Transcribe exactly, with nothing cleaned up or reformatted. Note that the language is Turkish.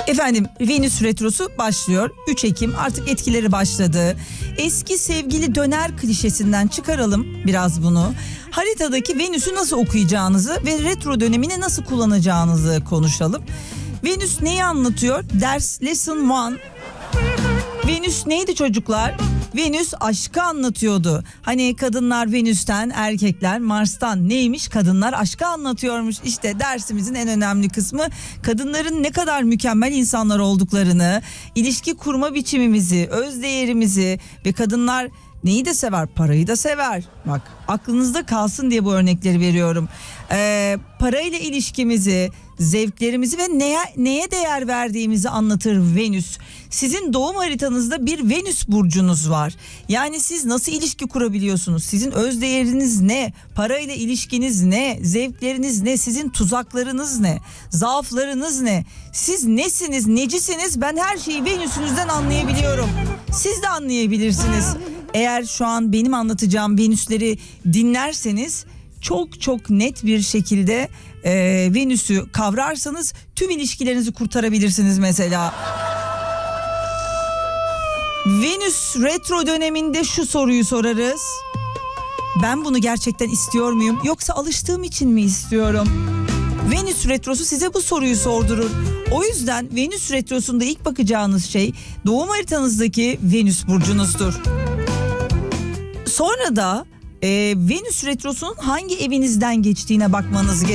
Efendim, Venüs retrosu başlıyor. üç Ekim artık etkileri başladı. Eski sevgili döner klişesinden çıkaralım biraz bunu. Haritadaki Venüs'ü nasıl okuyacağınızı ve retro dönemini nasıl kullanacağınızı konuşalım. Venüs neyi anlatıyor? Ders lesson one. Venüs neydi çocuklar? Venüs aşkı anlatıyordu. Hani kadınlar Venüs'ten, erkekler Mars'tan. Neymiş? Kadınlar aşkı anlatıyormuş. İşte dersimizin en önemli kısmı kadınların ne kadar mükemmel insanlar olduklarını, ilişki kurma biçimimizi, öz değerimizi ve kadınlar neyi de sever? Parayı da sever. Bak, aklınızda kalsın diye bu örnekleri veriyorum. Ee, parayla ilişkimizi, zevklerimizi ve neye, neye değer verdiğimizi anlatır Venüs. Sizin doğum haritanızda bir Venüs burcunuz var. Yani siz nasıl ilişki kurabiliyorsunuz? Sizin öz değeriniz ne? Parayla ilişkiniz ne? Zevkleriniz ne? Sizin tuzaklarınız ne? Zaaflarınız ne? Siz nesiniz? Necisiniz? Ben her şeyi Venüs'ünüzden anlayabiliyorum. Siz de anlayabilirsiniz. Eğer şu an benim anlatacağım Venüsleri dinlerseniz çok çok net bir şekilde e, Venüs'ü kavrarsanız tüm ilişkilerinizi kurtarabilirsiniz mesela. Venüs retro döneminde şu soruyu sorarız. Ben bunu gerçekten istiyor muyum, yoksa alıştığım için mi istiyorum? Venüs retrosu size bu soruyu sordurur. O yüzden Venüs retrosunda ilk bakacağınız şey doğum haritanızdaki Venüs burcunuzdur. Sonra da e, Venüs retrosunun hangi evinizden geçtiğine bakmanız gerekiyor.